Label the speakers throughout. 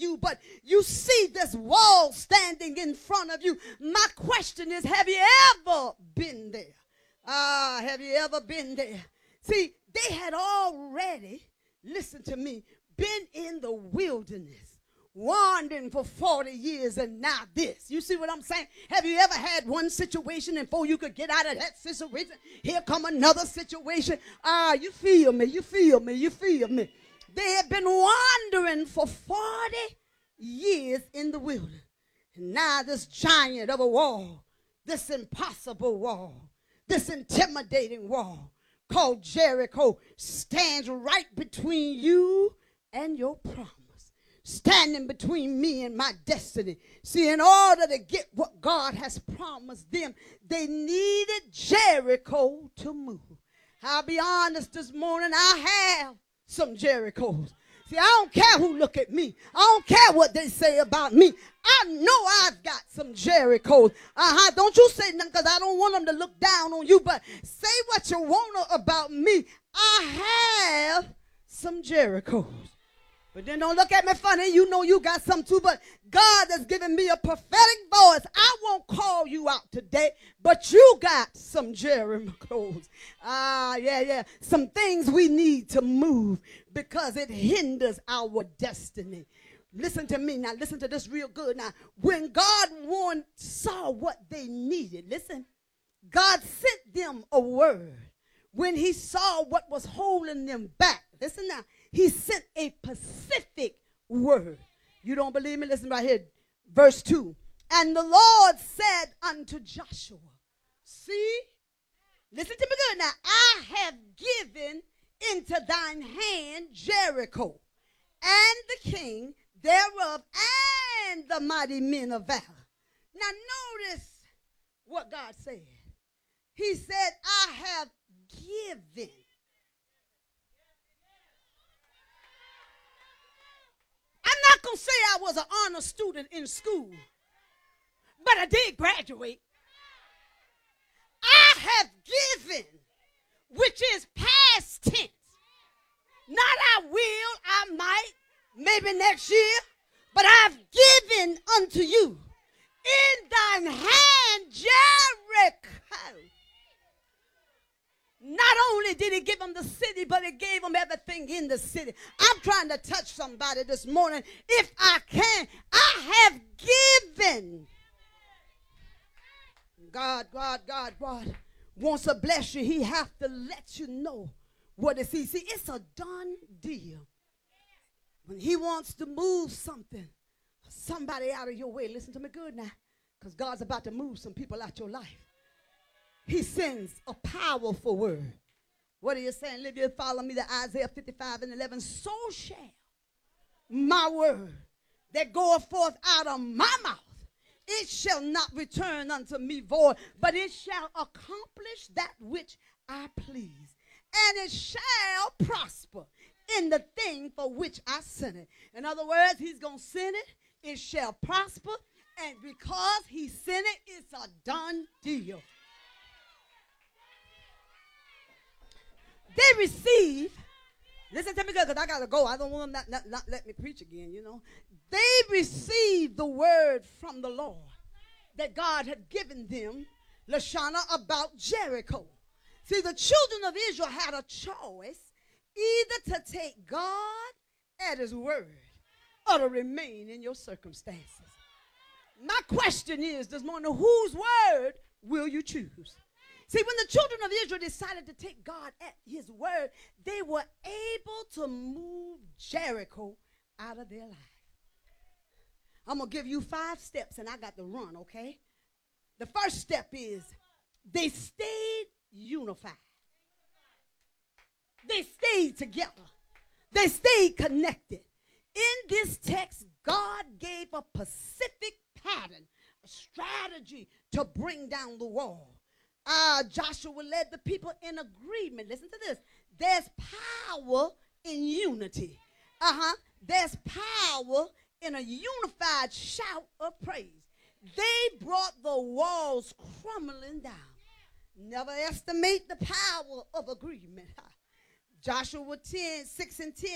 Speaker 1: you, but you see this wall standing in front of you. My question is, have you ever been there? Have you ever been there? See, they had already, listen to me, been in the wilderness, wandering for 40 years, and now this. You see what I'm saying? Have you ever had one situation, and before you could get out of that situation, here come another situation? You feel me, you feel me, you feel me. They had been wandering for 40 years in the wilderness. And now this giant of a wall, this impossible wall, this intimidating wall called Jericho stands right between you and your promise, standing between me and my destiny. See, in order to get what God has promised them, they needed Jericho to move. I'll be honest this morning, I have some Jerichos. See, I don't care who look at me. I don't care what they say about me. I know I've got some Jerichos. Don't you say nothing, because I don't want them to look down on you, but say what you want about me. I have some Jerichos. But then don't look at me funny. You know you got some too, but God has given me a prophetic voice. I won't call you out today, but you got some Jerichos. Yeah. Some things we need to move because it hinders our destiny. Listen to me now. Listen to this real good now. When God saw what they needed, listen, God sent them a word. When he saw what was holding them back, listen now, he sent a specific word. You don't believe me? Listen right here. Verse 2. And the Lord said unto Joshua, see, listen to me good now. I have given into thine hand Jericho and the king thereof and the mighty men of valor. Now notice what God said. He said, I have given. I'm not going to say I was an honor student in school, but I did graduate. I have given, which is past tense. Not I will, I might, maybe next year, but I've given unto you in thine hand Jericho. Not only did he give them the city, but he gave them everything in the city. I'm trying to touch somebody this morning. If I can, I have given. God wants to bless you. He has to let you know what it is. See, it's a done deal. When he wants to move somebody out of your way, listen to me good now, because God's about to move some people out your life. He sends a powerful word. What are you saying? Live you follow me to Isaiah 55:11. So shall my word that goeth forth out of my mouth, it shall not return unto me void, but it shall accomplish that which I please. And it shall prosper in the thing for which I sent it. In other words, he's going to send it. It shall prosper. And because he sent it, it's a done deal. They receive, listen to me good, because I got to go. I don't want them not let me preach again, you know. They received the word from the Lord that God had given them, Lashana, about Jericho. See, the children of Israel had a choice either to take God at his word or to remain in your circumstances. My question is this morning, whose word will you choose? See, when the children of Israel decided to take God at his word, they were able to move Jericho out of their life. I'm going to give you 5 steps, and I got to run, okay? The first step is they stayed unified. They stayed together. They stayed connected. In this text, God gave a specific pattern, a strategy to bring down the wall. Joshua led the people in agreement. Listen to this. There's power in unity. There's power in a unified shout of praise. They brought the walls crumbling down. Never estimate the power of agreement. Joshua 10:6 and 10.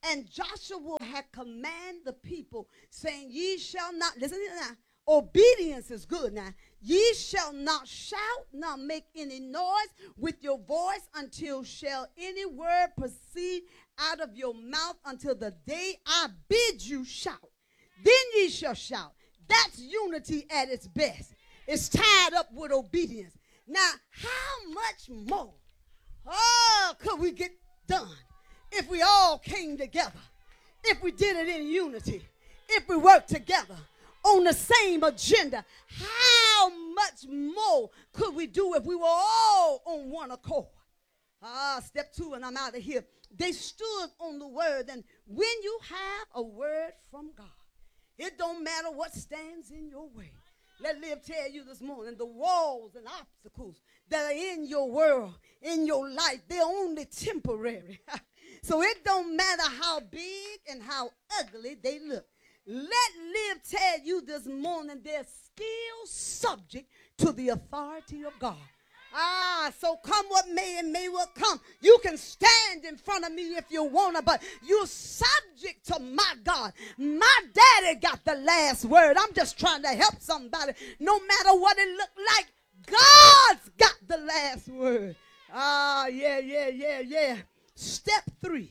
Speaker 1: And Joshua had commanded the people, saying, ye shall not, listen to that now, obedience is good now. Ye shall not shout, nor make any noise with your voice until shall any word proceed out of your mouth until the day I bid you shout. Then ye shall shout. That's unity at its best. It's tied up with obedience. Now, how much more could we get done if we all came together, if we did it in unity, if we worked together on the same agenda? How much more could we do if we were all on one accord? Step 2, and I'm out of here. They stood on the word, and when you have a word from God, it don't matter what stands in your way. Let Liv tell you this morning, the walls and obstacles that are in your world, in your life, they're only temporary. So it don't matter how big and how ugly they look. Let Liv tell you this morning, they're still subject to the authority of God. So come what may and may what come. You can stand in front of me if you want to, but you're subject to my God. My daddy got the last word. I'm just trying to help somebody. No matter what it look like, God's got the last word. Yeah. Step 3.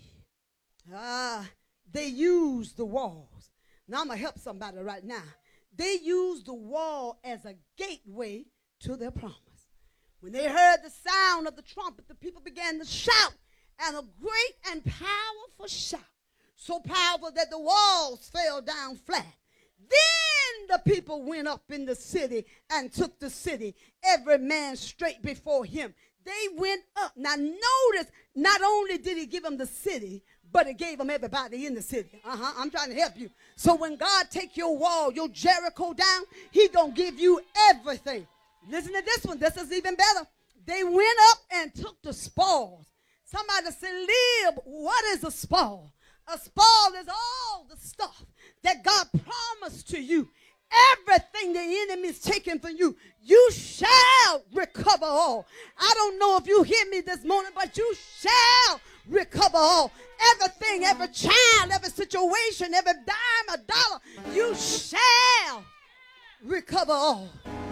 Speaker 1: They use the walls. Now I'm going to help somebody right now. They use the wall as a gateway to their promise. When they heard the sound of the trumpet, the people began to shout, and a great and powerful shout, so powerful that the walls fell down flat. Then the people went up in the city and took the city, every man straight before him. They went up. Now notice, not only did he give them the city, but he gave them everybody in the city. I'm trying to help you. So when God take your wall, your Jericho down, he gonna give you everything. Listen to this one. This is even better. They went up and took the spoils. Somebody said, Liv, what is a spoil? A spoil is all the stuff that God promised to you. Everything the enemy is taking from you, you shall recover all. I don't know if you hear me this morning, but you shall recover all. Everything, every child, every situation, every dime, a dollar, you shall recover all.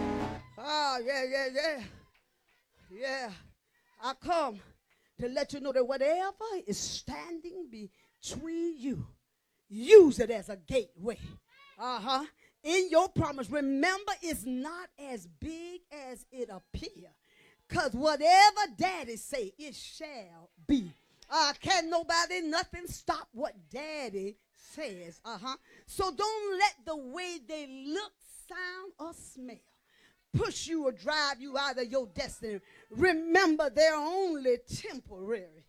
Speaker 1: Yeah. I come to let you know that whatever is standing between you, use it as a gateway. In your promise, remember, it's not as big as it appears. Because whatever daddy say, it shall be. Can nobody, nothing stop what daddy says. So don't let the way they look, sound, or smell push you or drive you out of your destiny. Remember, they're only temporary.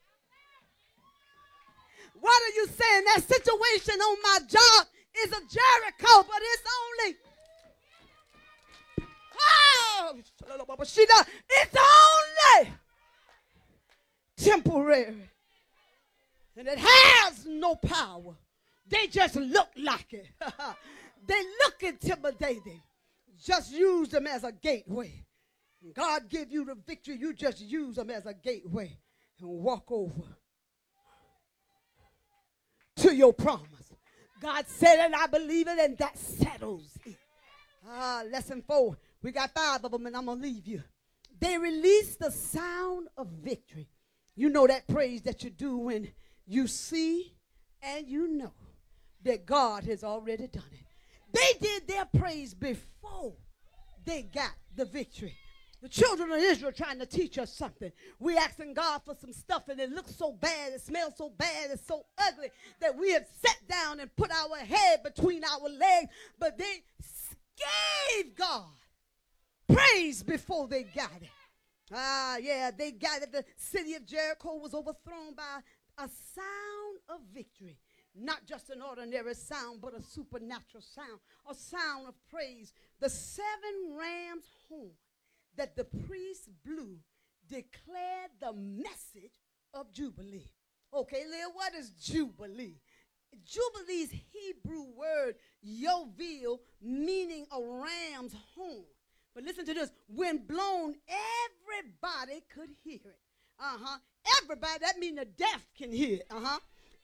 Speaker 1: What are you saying? That situation on my job is a Jericho, but it's only, it's only temporary. And it has no power. They just look like it. They look intimidating. Just use them as a gateway. God give you the victory. You just use them as a gateway and walk over to your promise. God said it, I believe it, and that settles it. Lesson 4. We got 5 of them, and I'm going to leave you. They release the sound of victory. You know that praise that you do when you see and you know that God has already done it. They did their praise before they got the victory. The children of Israel trying to teach us something. We asking God for some stuff, and it looks so bad, it smells so bad, it's so ugly that we have sat down and put our head between our legs. But they gave God praise before they got it. They got it. The city of Jericho was overthrown by a sound of victory. Not just an ordinary sound, but a supernatural sound, a sound of praise. The 7 rams' horn that the priest blew declared the message of Jubilee. Okay, Leah, what is Jubilee? Jubilee's Hebrew word, yovel, meaning a ram's horn. But listen to this. When blown, everybody could hear it. Everybody, that means the deaf can hear it.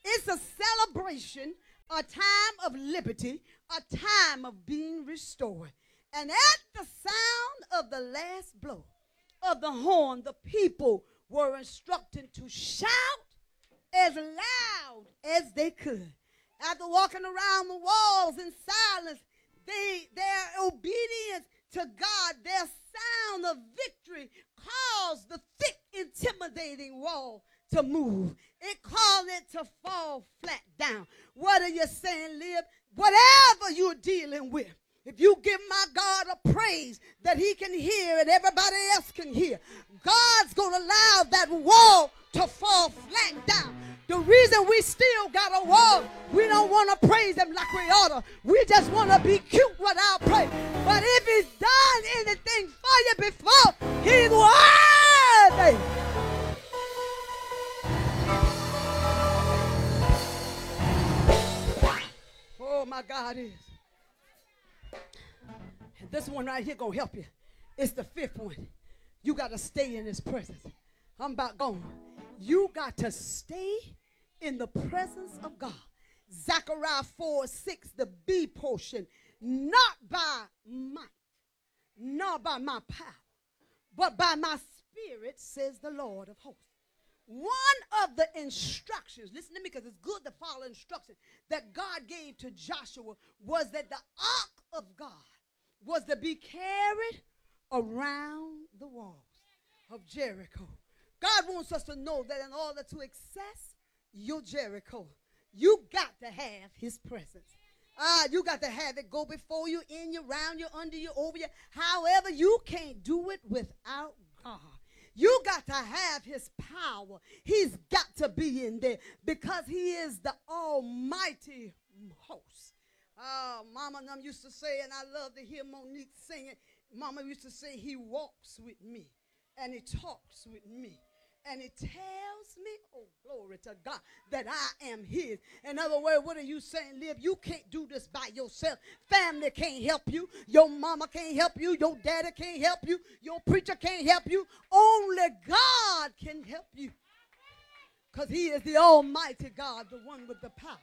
Speaker 1: It's a celebration, a time of liberty, a time of being restored. And at the sound of the last blow of the horn, the people were instructed to shout as loud as they could. After walking around the walls in silence, their obedience to God, their sound of victory caused the thick, intimidating wall to move. It caused it to fall flat down. What are you saying, Lib? Whatever you're dealing with, if you give my God a praise that he can hear and everybody else can hear, God's going to allow that wall to fall flat down. The reason we still got a wall, we don't want to praise him like we ought to. We just want to be cute with our praise. But if he's done anything for you before, he's worthy. Oh, my God is. And this one right here going to help you. It's the fifth one. You got to stay in his presence. I'm about gone. You got to stay in the presence of God. Zechariah 4:6, the B portion. Not by might, nor by my power, but by my spirit, says the Lord of hosts. One of the instructions, listen to me because it's good to follow instructions, that God gave to Joshua was that the ark of God was to be carried around the walls of Jericho. God wants us to know that in order to access your Jericho, you got to have his presence. You got to have it go before you, in you, around you, under you, over you. However, you can't do it without God. You got to have his power. He's got to be in there because he is the almighty host. Mama and them used to say, and I love to hear Monique sing it, Mama used to say, he walks with me and he talks with me. And it tells me, oh, glory to God, that I am his. In other words, what are you saying, Liv? You can't do this by yourself. Family can't help you. Your mama can't help you. Your daddy can't help you. Your preacher can't help you. Only God can help you. Because he is the almighty God, the one with the power.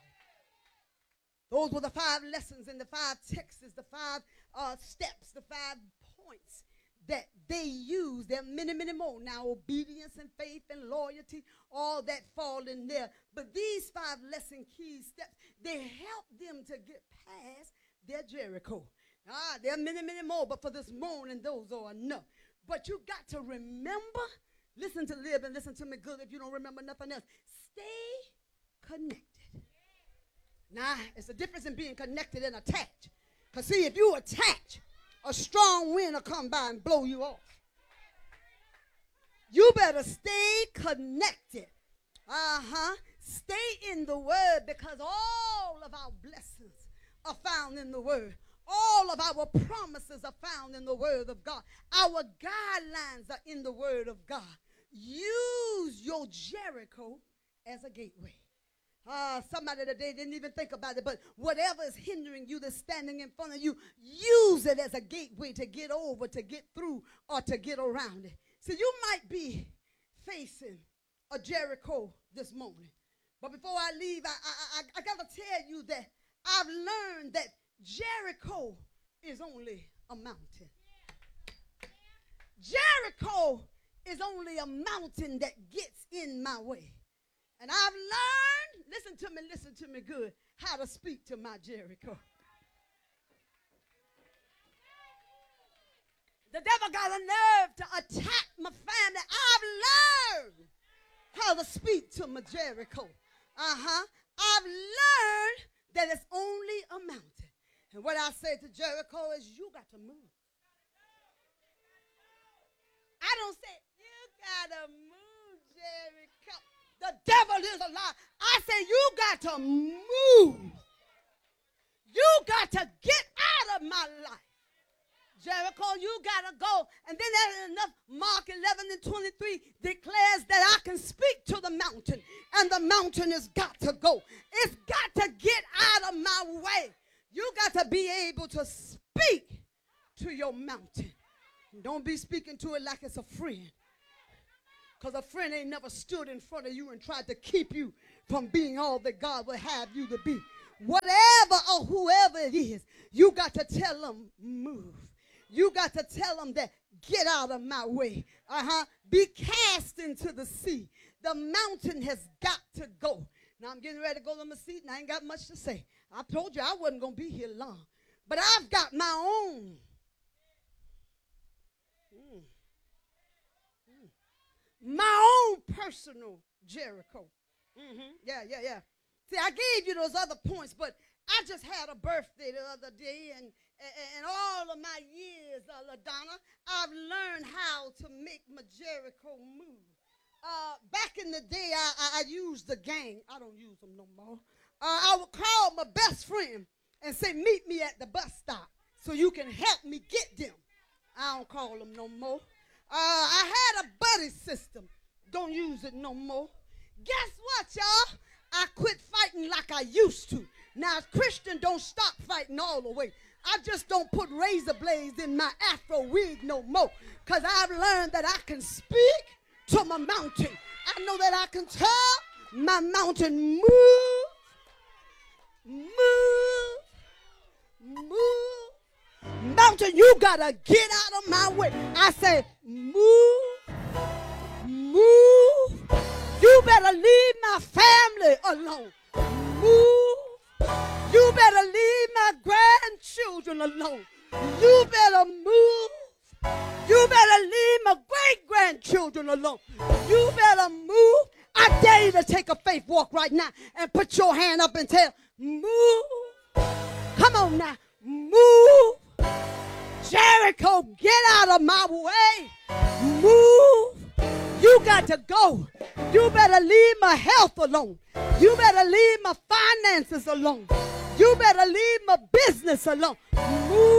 Speaker 1: Those were the 5 lessons and the 5 texts, the 5 steps, the 5 points that they use. There are many, many more. Now, obedience and faith and loyalty, all that fall in there. But these 5 lesson key steps, they help them to get past their Jericho. There are many, many more, but for this morning, those are enough. But you got to remember, listen to Liv and listen to me good if you don't remember nothing else. Stay connected. Now, it's a difference in being connected and attached. Because see, if you attach, a strong wind will come by and blow you off. You better stay connected. Stay in the word because all of our blessings are found in the word. All of our promises are found in the word of God. Our guidelines are in the word of God. Use your Jericho as a gateway. Somebody today didn't even think about it, but whatever is hindering you that's standing in front of you, use it as a gateway to get over, to get through, or to get around it. So you might be facing a Jericho this morning. But before I leave, I got to tell you that I've learned that Jericho is only a mountain. Jericho is only a mountain that gets in my way. And I've learned, listen to me good, how to speak to my Jericho. The devil got a nerve to attack my family. I've learned how to speak to my Jericho. I've learned that it's only a mountain. And what I say to Jericho is, you got to move. I don't say, you got to move, Jericho. The devil is a lie. I say, you got to move. You got to get out of my life. Jericho, you got to go. And then there's enough. Mark 11:23 declares that I can speak to the mountain, and the mountain has got to go. It's got to get out of my way. You got to be able to speak to your mountain. Don't be speaking to it like it's a friend. Because a friend ain't never stood in front of you and tried to keep you from being all that God would have you to be. Whatever or whoever it is, you got to tell them, move. You got to tell them that, get out of my way. Be cast into the sea. The mountain has got to go. Now I'm getting ready to go to my seat, and I ain't got much to say. I told you I wasn't going to be here long. But I've got my own. My own personal Jericho. Yeah. See, I gave you those other points, but I just had a birthday the other day, and all of my years, LaDonna, I've learned how to make my Jericho move. Back in the day, I used the gang. I don't use them no more. I would call my best friend and say, meet me at the bus stop so you can help me get them. I don't call them no more. I had a buddy system. Don't use it no more. Guess what, y'all? I quit fighting like I used to. Now, Christian don't stop fighting all the way. I just don't put razor blades in my afro wig no more, because I've learned that I can speak to my mountain. I know that I can tell my mountain, move. Mountain, you gotta get out of my way. I say, move. You better leave my family alone. Move. You better leave my grandchildren alone. You better move. You better leave my great-grandchildren alone. You better move. I dare you to take a faith walk right now and put your hand up and tell, move. Come on now. Move. Jericho, get out of my way. Move. You got to go. You better leave my health alone. You better leave my finances alone. You better leave my business alone. Move.